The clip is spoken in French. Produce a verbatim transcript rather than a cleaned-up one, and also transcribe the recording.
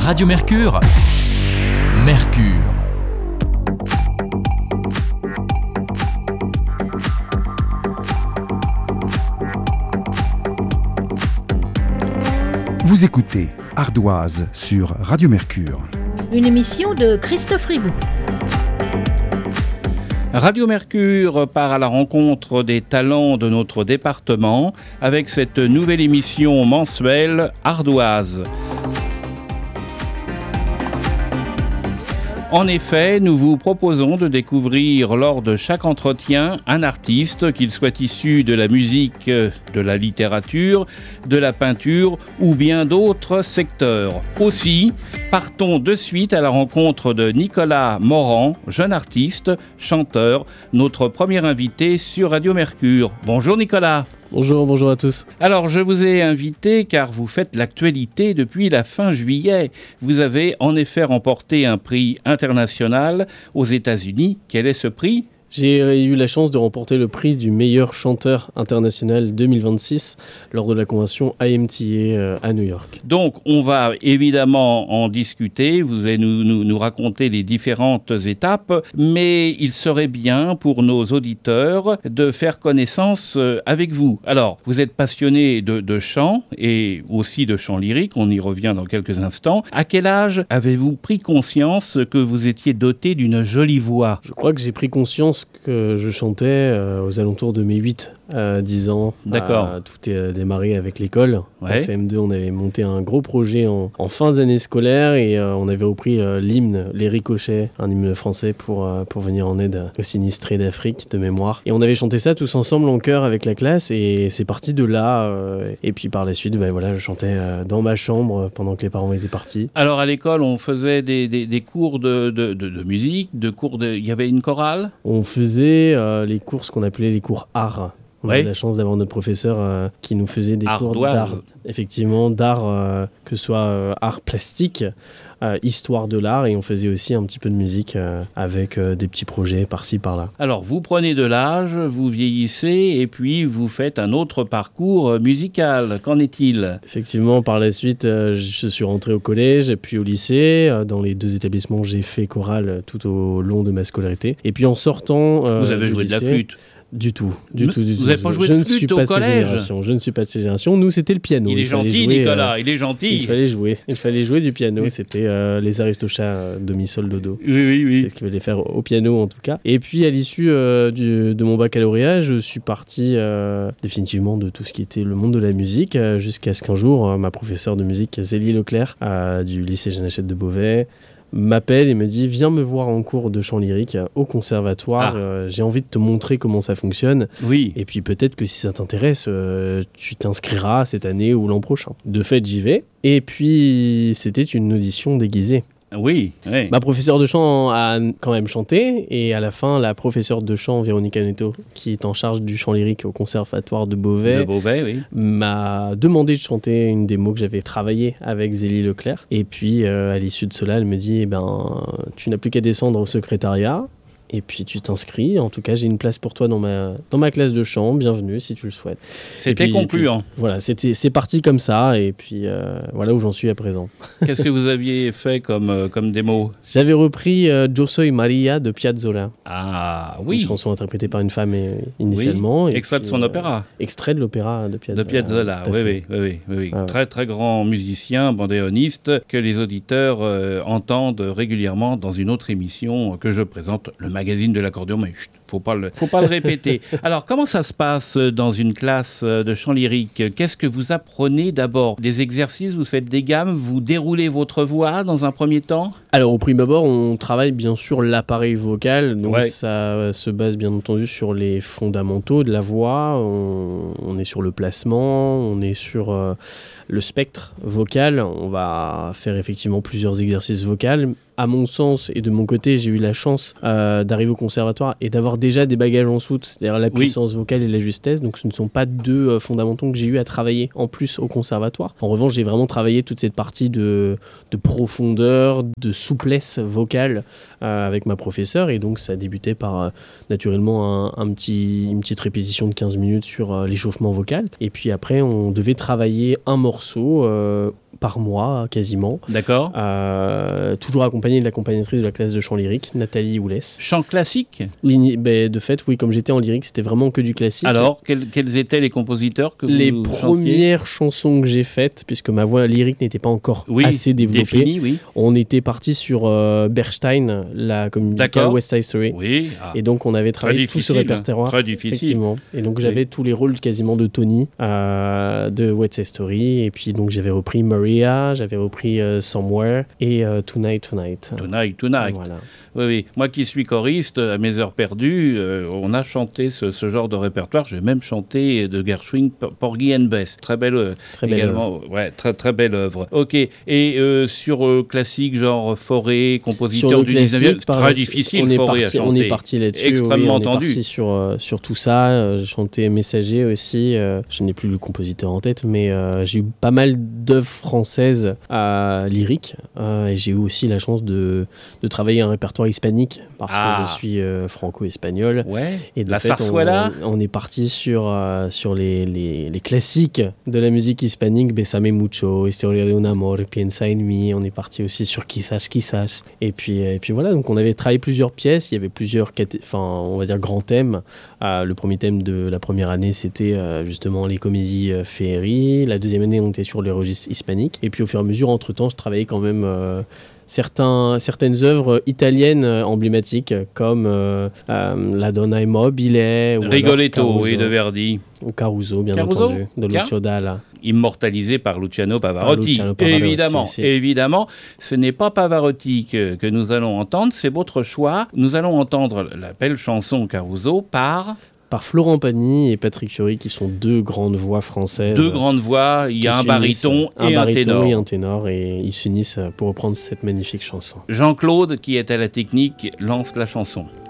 Radio Mercure, Mercure. Vous écoutez Ardoise sur Radio Mercure. Une émission de Christophe Ribou. Radio Mercure part à la rencontre des talents de notre département avec cette nouvelle émission mensuelle Ardoise. En effet, nous vous proposons de découvrir lors de chaque entretien un artiste, qu'il soit issu de la musique, de la littérature, de la peinture ou bien d'autres secteurs. Aussi, partons de suite à la rencontre de Nicolas Morand, jeune artiste, chanteur, notre premier invité sur Radio Mercure. Bonjour Nicolas. Bonjour, bonjour à tous. Alors, je vous ai invité car vous faites l'actualité depuis la fin juillet. Vous avez en effet remporté un prix international aux États-Unis. Quel est ce prix ? J'ai eu la chance de remporter le prix du meilleur chanteur international deux mille vingt-six lors de la convention I M T A à New York. Donc, on va évidemment en discuter. Vous allez nous, nous, nous raconter les différentes étapes. Mais il serait bien pour nos auditeurs de faire connaissance avec vous. Alors, vous êtes passionné de, de chant et aussi de chant lyrique. On y revient dans quelques instants. À quel âge avez-vous pris conscience que vous étiez doté d'une jolie voix ? Je crois que j'ai pris conscience que je chantais euh, aux alentours de mes huit à dix ans. D'accord. Euh, tout est euh, démarré avec l'école. Ouais. En C M deux, on avait monté un gros projet en, en fin d'année scolaire et euh, on avait repris euh, l'hymne Les Ricochets, un hymne français pour, euh, pour venir en aide aux sinistrés d'Afrique de mémoire. Et on avait chanté ça tous ensemble en chœur avec la classe et c'est parti de là. Euh, et puis par la suite, bah, voilà, je chantais euh, dans ma chambre pendant que les parents étaient partis. Alors à l'école, on faisait des, des, des cours de, de, de, de musique, de cours de... il y avait une chorale ? On faisait euh, les cours, ce qu'on appelait les cours art. On ouais. avait la chance d'avoir notre professeur euh, qui nous faisait des Ardoise. cours d'art, effectivement, d'art, euh, que ce soit euh, art plastique, euh, histoire de l'art, et on faisait aussi un petit peu de musique euh, avec euh, des petits projets par-ci, par-là. Alors, vous prenez de l'âge, vous vieillissez, et puis vous faites un autre parcours musical. Qu'en est-il ? Effectivement, par la suite, euh, je suis rentré au collège, puis au lycée. Euh, dans les deux établissements, j'ai fait chorale tout au long de ma scolarité. Et puis en sortant euh, Vous avez du joué lycée, de la flûte ? Du tout, du Mais tout, du vous tout. n'avez pas joué je de ne flûte suis au pas de ces collège ? générations. Je ne suis pas de ces générations. Nous, c'était le piano. Il est gentil, jouer, Nicolas, euh, il est gentil. Il fallait jouer. Il fallait jouer du piano. C'était euh, les Aristochats euh, do mi sol do do. Oui, oui, oui. C'est ce qu'il fallait faire au piano en tout cas. Et puis à l'issue euh, du, de mon baccalauréat, je suis parti euh, définitivement de tout ce qui était le monde de la musique euh, jusqu'à ce qu'un jour, euh, ma professeure de musique, Zélie Leclerc, euh, du lycée Jeanne Hachette de Beauvais, m'appelle et me dit viens me voir en cours de chant lyrique au conservatoire, Ah. euh, j'ai envie de te montrer comment ça fonctionne Oui. et puis peut-être que si ça t'intéresse euh, tu t'inscriras cette année ou l'an prochain. De fait j'y vais et puis c'était une audition déguisée. Oui, oui. Ma professeure de chant a quand même chanté et à la fin la professeure de chant Véronique Aneto qui est en charge du chant lyrique au conservatoire de Beauvais De Beauvais, oui. m'a demandé de chanter une démo que j'avais travaillée avec Zélie Leclerc et puis euh, à l'issue de cela elle me dit eh ben, tu n'as plus qu'à descendre au secrétariat et puis tu t'inscris. En tout cas j'ai une place pour toi dans ma, dans ma classe de chant, bienvenue si tu le souhaites. C'était puis, concluant. Puis, voilà, c'était, c'est parti comme ça et puis euh, voilà où j'en suis à présent. Qu'est-ce que vous aviez fait comme, euh, comme démo ? J'avais repris euh, Yo soy Maria de Piazzolla. Ah oui, Une chanson interprétée par une femme euh, initialement. oui. et Extrait puis, de son euh, opéra. Extrait de l'opéra de Piazzolla. De Piazzolla, tout à oui, fait. oui, oui, oui, oui. Ah ouais. Très, très grand musicien, bandéoniste, que les auditeurs euh, entendent régulièrement dans une autre émission que je présente, le magazine de l'accordéon, mais chut, faut pas le, faut pas le répéter. Alors, comment ça se passe dans une classe de chant lyrique ? Qu'est-ce que vous apprenez d'abord ? Des exercices, vous faites des gammes, vous déroulez votre voix dans un premier temps ? Alors au prime abord, on travaille bien sûr l'appareil vocal, donc Ouais. ça se base bien entendu sur les fondamentaux de la voix, on, on est sur le placement, on est sur euh, le spectre vocal, on va faire effectivement plusieurs exercices vocaux. À mon sens et de mon côté, j'ai eu la chance euh, d'arriver au conservatoire et d'avoir déjà des bagages en soute, c'est-à-dire la puissance oui. vocale et la justesse, donc ce ne sont pas deux euh, fondamentaux que j'ai eu à travailler en plus au conservatoire. En revanche, j'ai vraiment travaillé toute cette partie de, de profondeur, de souplesse vocale euh, avec ma professeure et donc ça débutait par euh, naturellement un, un petit, une petite répétition de quinze minutes sur euh, l'échauffement vocal et puis après on devait travailler un morceau euh, par mois quasiment. D'accord. Euh, toujours accompagné de l'accompagnatrice de la classe de chant lyrique, Nathalie Oulès. Chant classique ? Ligni- ben, de fait, oui, comme j'étais en lyrique, c'était vraiment que du classique. Alors, quels, quels étaient les compositeurs que Les vous premières chansons que j'ai faites, puisque ma voix lyrique n'était pas encore oui, assez développée, définie, oui. on était parti sur euh, Bernstein, la comédie musicale West Side Story. Oui. Ah. Et donc, on avait travaillé tout ce répertoire. Très difficile. Effectivement. Et donc, j'avais oui. tous les rôles quasiment de Tony, euh, de West Side Story. Et puis, donc, j'avais repris Maria, j'avais repris euh, Somewhere et euh, Tonight, Tonight. Tonight, Tonight. Voilà. Oui, oui. Moi qui suis choriste, à mes heures perdues, euh, on a chanté ce, ce genre de répertoire. J'ai même chanté de Gershwin, Porgy and Bess. Très belle, euh, très belle également. Œuvre. Ouais, très, très belle œuvre. Ok. Et euh, sur euh, classique, genre Fauré, compositeur du dix-neuvième, très difficile, on est Fauré parti, à chanter. On est parti là-dessus. Extrêmement oui, on tendu. est parti sur, euh, sur tout ça. Euh, j'ai chanté Messager aussi. Euh, je n'ai plus le compositeur en tête, mais euh, j'ai eu pas mal d'œuvres françaises euh, lyriques. Euh, et j'ai eu aussi la chance de, de travailler un répertoire hispanique parce ah. que je suis euh, franco-espagnol. Ouais. Et de la fait, zarzuela. On, on est parti sur, euh, sur les, les, les classiques de la musique hispanique. Besame mucho, Historia de un amor, Piensa en mí. On est parti aussi sur Quizás, Quizás. Et puis, et puis voilà, donc on avait travaillé plusieurs pièces. Il y avait plusieurs, enfin, on va dire, grands thèmes. Euh, le premier thème de la première année, c'était euh, justement les comédies euh, féeries. La deuxième année, on était sur les registres hispaniques. Et puis au fur et à mesure, entre-temps, je travaillais quand même... Euh, Certains, certaines œuvres italiennes euh, emblématiques comme euh, euh, La Donna Immobile ou Rigoletto et de Verdi ou Caruso bien Caruso entendu de Lucio Dalla, immortalisé par Luciano Pavarotti, par Luciano Pavarotti évidemment, si, si. évidemment ce n'est pas Pavarotti que, que nous allons entendre, c'est votre choix. Nous allons entendre la belle chanson Caruso par... par Florent Pagny et Patrick Fiori, qui sont deux grandes voix françaises. Deux grandes voix, il y a un baryton et un, un ténor. et un ténor, et ils s'unissent pour reprendre cette magnifique chanson. Jean-Claude, qui est à la technique, lance la chanson.